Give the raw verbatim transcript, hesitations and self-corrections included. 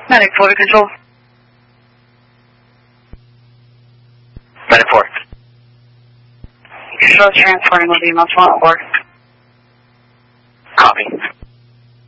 Medic four to control. Medic four. Control transporting will be most one on board.